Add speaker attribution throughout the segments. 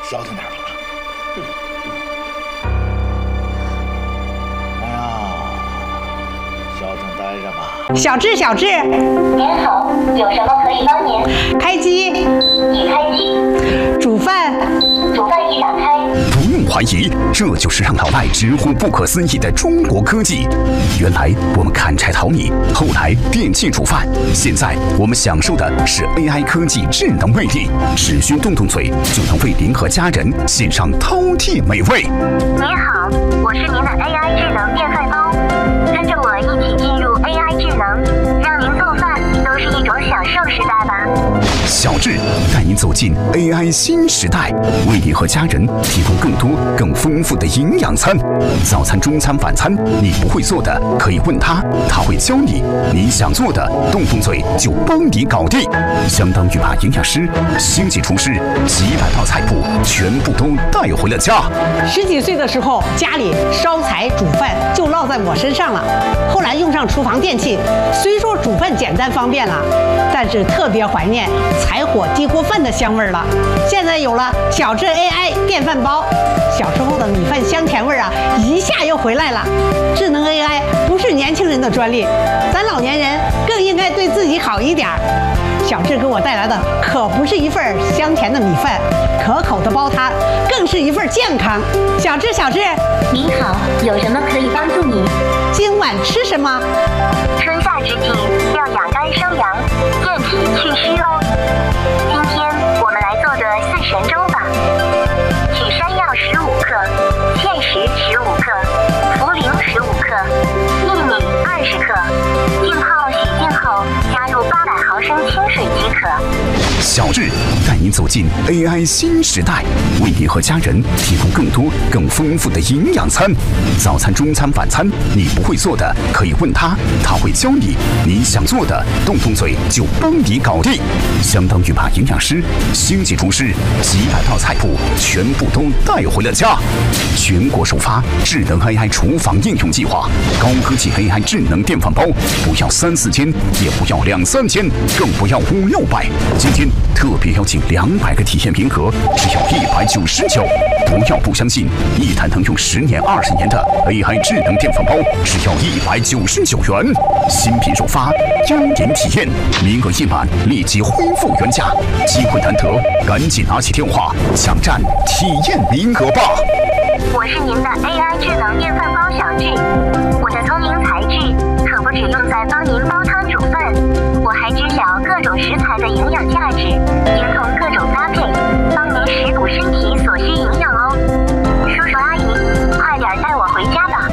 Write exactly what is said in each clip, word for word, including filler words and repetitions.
Speaker 1: 消停点吧。哎呀，消停待着吧。
Speaker 2: 小智，小智，
Speaker 3: 您好，有什么可以帮您？
Speaker 2: 开机。
Speaker 3: 已开机。
Speaker 2: 煮饭。
Speaker 3: 煮饭已打开。
Speaker 4: 不用怀疑，这就是让老外直呼不可思议的中国科技。原来我们砍柴淘米，后来电器煮饭，现在我们享受的是 A I 科技智能魅力，只需动动嘴就能为您和家人献上饕餮美味。
Speaker 3: 您好，我是您的 A I 智能电饭煲，跟着我一起进入 A I 智能，让您做饭都是一种享受时代吧。
Speaker 4: 小智带您走进 A I 新时代，为你和家人提供更多更丰富的营养餐。早餐、中餐、晚餐，你不会做的可以问他，他会教你；你想做的，动动嘴就帮你搞定。相当于把营养师、星级厨师几百道菜谱全部都带回了家。
Speaker 2: 十几岁的时候，家里烧柴煮饭就落在我身上了。后来用上厨房电器，虽说煮饭简单方便了，但是特别怀念柴火低锅饭的香味了。现在有了小智 A I 电饭煲，小时候的米饭香甜味啊，一下又回来了。智能 A I 不是年轻人的专利，咱老年人更应该对自己好一点。小智给我带来的可不是一份香甜的米饭，可口的煲汤，更是一份健康。小智，小智，
Speaker 3: 您好，有什么可以帮助您？
Speaker 2: 今晚吃什么？
Speaker 3: 春夏之际要养肝生阳，健脾祛湿哦。今天我们来做个四神粥吧。取山药十五克，芡实十五克，茯苓十五克，薏米二十克，浸泡洗净后加入八百毫升清水即可。
Speaker 4: 小智带您走进 A I 新时代，为你和家人提供更多更丰富的营养餐。早餐、中餐、晚餐，你不会做的可以问他，他会教你；你想做的，动动嘴就帮你搞定。相当于把营养师、星级厨师几百道菜谱全部都带回了家。全国首发智能 A I 厨房应用计划，高科技 A I 智能电饭煲，不要三四千，也不要两三千，更不要五六百。今天特别邀请两百个体验名额，只要一百九十九。不要不相信，一台能用十年、二十年的 A I 智能电饭煲，只要一百九十九元。新品首发，优点体验，名额一满立即恢复原价，机会难得，赶紧拿起电话抢占体验名额吧！
Speaker 3: 我是您的 A I 智能电饭煲小智，我的聪明才智可不只用在帮您煲汤煮饭，我还知晓各种食材的营养价值，精通各种搭配，帮您食补身体所需营养哦。叔叔阿姨，快点带我回家吧。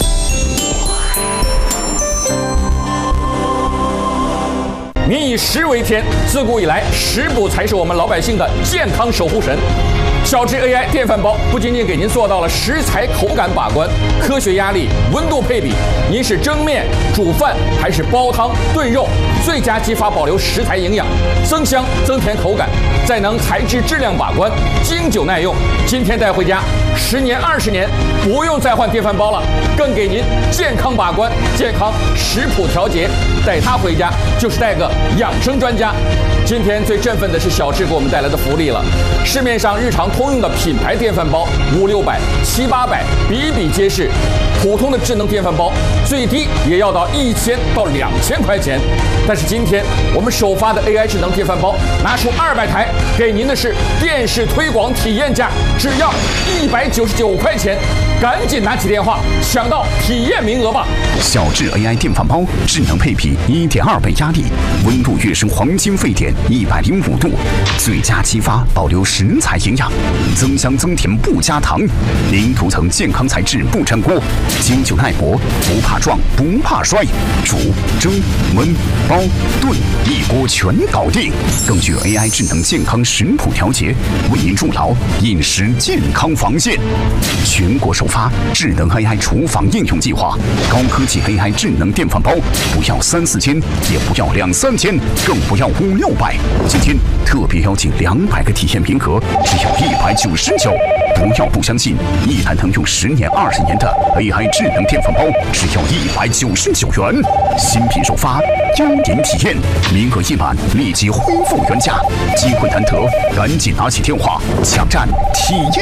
Speaker 5: 民以食为天，自古以来，食补才是我们老百姓的健康守护神。小智 A I 电饭煲不仅仅给您做到了食材口感把关、科学压力、温度配比，您是蒸面、煮饭还是煲汤、炖肉，最佳激发保留食材营养，增香增甜口感，再能材质质量把关，经久耐用。今天带回家，十年二十年不用再换电饭煲了，更给您健康把关、健康食谱调节，带它回家就是带个养生专家。今天最振奋的是小智给我们带来的福利了，市面上日常通用的品牌电饭煲五六百、七八百比比皆是，普通的智能电饭煲最低也要到一千到两千块钱，但是今天我们首发的 A I 智能电饭煲拿出二百台，给您的是电视推广体验价，只要一百九十九块钱，赶紧拿起电话抢到体验名额吧！
Speaker 4: 小智 A I 电饭煲智能配比一点二倍压力，温度跃升黄金沸点一百零五度，最佳激发保留食材营养，增香增甜不加糖，零涂层健康材质不粘锅，经久耐磨，不怕撞不怕摔，煮蒸焖煲炖一锅全搞定，更具 A I 智能健康食谱调节，为您筑牢饮食健康防线。全国首发智能 A I 厨房应用计划，高科技 A I 智能电饭煲，不要三四千，也不要两三千，更不要五六百。今天特别邀请两百个体验名额，只要一百九十九。不要不相信，一台能用十年、二十年的 A I 智能电饭煲，只要一百九十九元。新品首发，优点体验，名额一满立即恢复原价，机会难得，赶紧拿起电话抢占体验。